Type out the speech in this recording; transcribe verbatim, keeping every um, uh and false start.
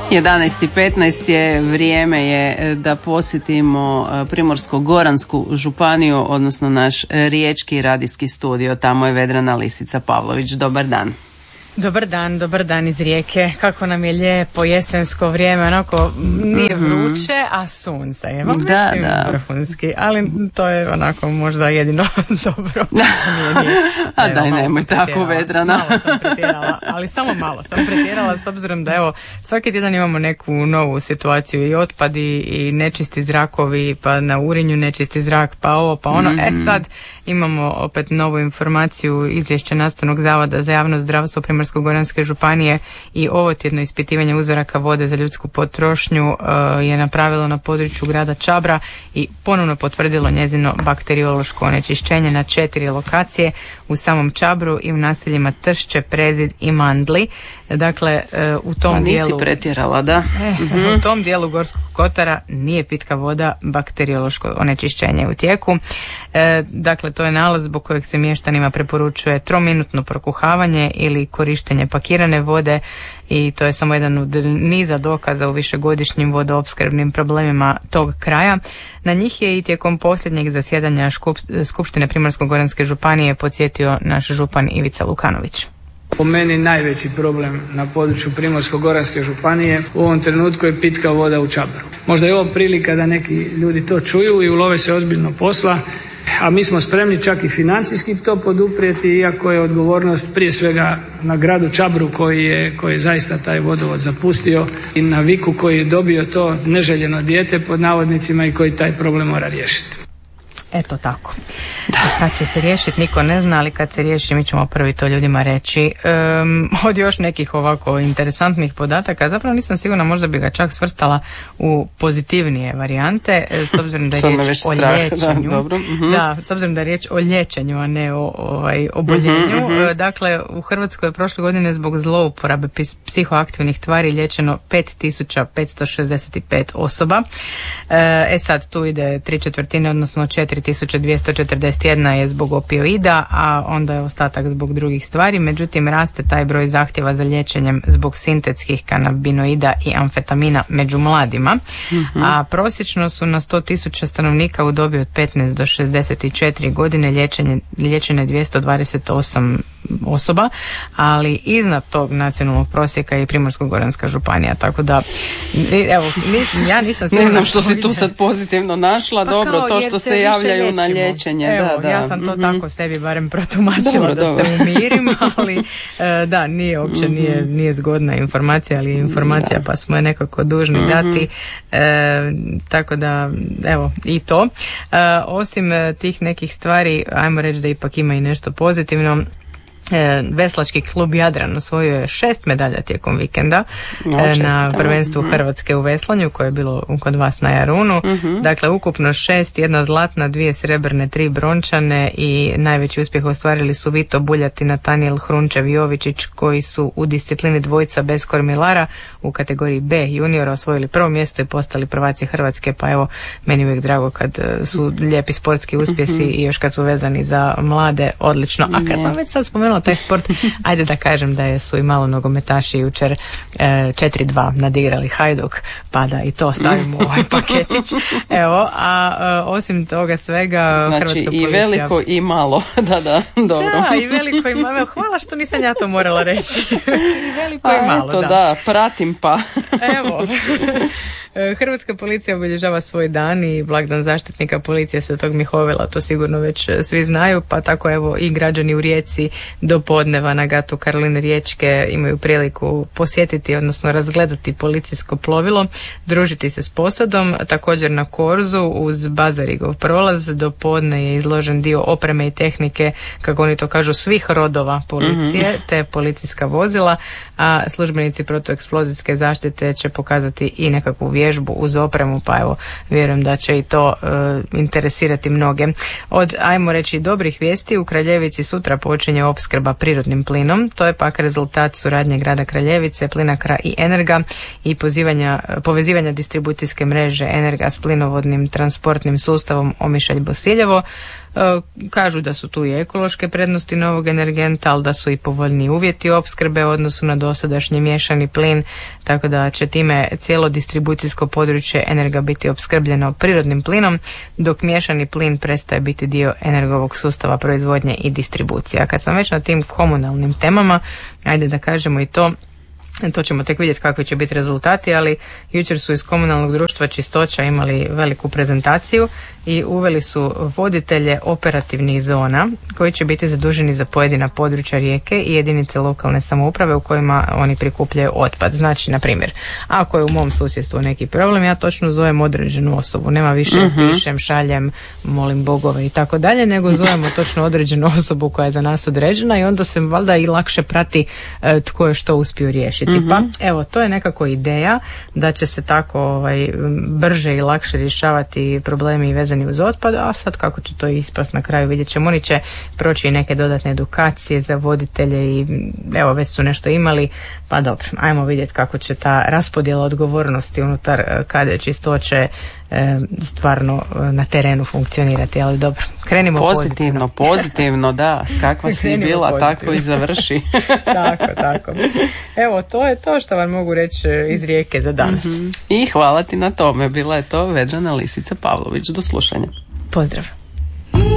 jedanaest i petnaest je, vrijeme je da posjetimo Primorsko-goransku županiju, odnosno naš riječki radijski studio. Tamo je Vedrana Lisica Pavlović. Dobar dan. Dobar dan, dobar dan iz Rijeke. Kako nam je lijepo jesensko vrijeme, onako nije vruće, a sunce je. Da, mislim, da. Vrhunski, ali to je onako možda jedino dobro. Nije, nije. A Evo, daj, malo nemoj sam tako, Vedrana. Malo sam pretjerala, ali samo malo sam pretjerala s obzirom da evo svaki tjedan imamo neku novu situaciju i otpadi i nečisti zrakovi, pa na Urinju nečisti zrak, pa ovo, pa ono. Mm-hmm. E sad imamo opet novu informaciju, izvješće Nastavnog zavoda za javno zdravstvo Primorsko-goranske županije i ovo tjedno ispitivanje uzoraka vode za ljudsku potrošnju uh, je napravilo na području grada Čabra i ponovno potvrdilo njezino bakteriološko onečišćenje na četiri lokacije u samom Čabru i u naseljima Tršće, Prezid i Mandli. Dakle, uh, u tom A nisi dijelu pretjerala, da? Eh, mm-hmm. U tom dijelu Gorskog kotara nije pitka voda, bakteriološko onečišćenje u tijeku. E, dakle, to je nalaz zbog kojeg se mještanima preporučuje trominutno prokuhavanje ili korištenje pakirane vode i to je samo jedan od niza dokaza u višegodišnjim vodoopskrbnim problemima tog kraja. Na njih je i tijekom posljednjeg zasjedanja Skupštine Primorsko-goranske županije podsjetio naš župan Ivica Lukanović. Po meni najveći problem na području Primorsko-goranske županije u ovom trenutku je pitka voda u Čabru. Možda je ovo prilika da neki ljudi to čuju i ulove se ozbiljno posla, a mi smo spremni čak i financijski to poduprijeti, iako je odgovornost prije svega na gradu Čabru koji je, koji je zaista taj vodovod zapustio i na Viku koji je dobio to neželjeno dijete pod navodnicima i koji taj problem mora riješiti. Eto tako. Kad će se riješiti niko ne zna, ali kad se riješi mi ćemo prvi to ljudima reći. Um, od još nekih ovako interesantnih podataka, zapravo nisam sigurna, možda bi ga čak svrstala u pozitivnije varijante, s obzirom da je riječ o liječenju. Da, uh-huh. da, s obzirom da je riječ o liječenju, a ne o ovaj, oboljenju. Uh-huh, uh-huh. Dakle, u Hrvatskoj je prošle godine zbog zlouporabe psihoaktivnih tvari liječeno pet tisuća petsto šezdeset pet osoba. E sad, tu ide tri četvrtine, odnosno četiri tisuće dvjesto četrdeset jedna je zbog opioida, a onda je ostatak zbog drugih stvari. Međutim, raste taj broj zahtjeva za liječenjem zbog sintetskih kanabinoida i amfetamina među mladima. Mm-hmm. A prosječno su na sto tisuća stanovnika u dobi od petnaest do šezdeset četiri godine liječenje, liječene dvjesto dvadeset osam osoba, ali iznad tog nacionalnog prosjeka je Primorsko-goranska županija, tako da evo, nis, ja nisam sigurna. Ne znam što si tu sad pozitivno našla, pa dobro, to što se javljaju na liječenje. Evo, da, da. Ja sam to mm-hmm. tako sebi barem protumačila dobro, da dobro. se umirim, ali da, nije uopće, nije, nije zgodna informacija, ali je informacija, da. Pa smo je nekako dužni mm-hmm. dati, e, tako da, evo, i to. E, osim tih nekih stvari, ajmo reći da ipak ima i nešto pozitivno. Veslački klub Jadran osvojio je šest medalja tijekom vikenda no, na prvenstvu Hrvatske u veslanju koje je bilo kod vas na Jarunu. Uh-huh. Dakle, ukupno šest, jedna zlatna, dvije srebrne, tri brončane i najveći uspjeh ostvarili su Vito Buljat i Natanijel Hrunčev Jovičić koji su u disciplini dvojica bez kormilara u kategoriji B juniora osvojili prvo mjesto i postali prvaci Hrvatske, pa evo, meni uvijek drago kad su lijepi sportski uspjesi uh-huh. i još kad su vezani za mlade, odlično. A kad sam već sad spomenula taj sport, ajde da kažem da je su i malo nogometaši jučer e, četiri dva nadigrali Hajduk, pa da i to stavimo u ovaj paketić. Evo, a e, osim toga svega znači Hrvatska i policija... veliko i malo, da, da, dobro. Da, i veliko i malo, hvala što nisam ja to morala reći. I veliko a, i malo, eto, da. da, pratim pa. Evo. Hrvatska policija obilježava svoj dan i blagdan zaštitnika policije Svetog Mihovila, to sigurno već svi znaju, pa tako evo i građani u Rijeci do podneva na gatu Karoline Riječke imaju priliku posjetiti, odnosno razgledati policijsko plovilo, družiti se s posadom. Također na Korzu uz Bazarigov prolaz do podne je izložen dio opreme i tehnike, kako oni to kažu, svih rodova policije, mm-hmm. te policijska vozila, a službenici protueksplozijske zaštite će pokazati i nekakvu vježbu uz opremu, pa evo, vjerujem da će i to e, interesirati mnoge. Od, ajmo reći, dobrih vijesti, u Kraljevici sutra počinje opskrba prirodnim plinom, to je pak rezultat suradnje grada Kraljevice, Plinacra i Energa i pozivanja, povezivanja distribucijske mreže Energa s plinovodnim transportnim sustavom Omišalj-Bosiljevo. Kažu da su tu i ekološke prednosti novog energenta, ali da su i povoljniji uvjeti opskrbe u odnosu na dosadašnji miješani plin, tako da će time cijelo distribucijsko područje Energa biti opskrbljeno prirodnim plinom, dok miješani plin prestaje biti dio Energovog sustava proizvodnje i distribucije. A kad sam već na tim komunalnim temama, ajde da kažemo i to, to ćemo tek vidjeti kakvi će biti rezultati, ali jučer su iz komunalnog društva Čistoća imali veliku prezentaciju i uveli su voditelje operativnih zona koji će biti zaduženi za pojedina područja Rijeke i jedinice lokalne samouprave u kojima oni prikupljaju otpad. Znači, na primjer, ako je u mom susjedstvu neki problem, ja točno zovem određenu osobu. Nema više uh-huh. pišem, šaljem, molim bogove i tako dalje, nego zovemo točno određenu osobu koja je za nas određena i onda se valjda i lakše prati e, tko je što uspio riješiti. Uh-huh. Pa evo, to je nekako ideja da će se tako ovaj, brže i lakše rješavati problemi vezani uz otpad, a sad kako će to ispast na kraju vidjet ćemo. Oni će proći i neke dodatne edukacije za voditelje i evo već su nešto imali, pa dobro, ajmo vidjeti kako će ta raspodjela odgovornosti unutar K D Čistoće e, stvarno na terenu funkcionirati, ali dobro, krenimo pozitivno. Pozitivno, pozitivno, da, kakva si bila, pozitivno. Tako i završi. Tako, tako. Evo, to je to što vam mogu reći iz Rijeke za danas. Mm-hmm. I hvala ti na tome, bila je to Vedrana Lisica Pavlović, do slušanja. Pozdrav.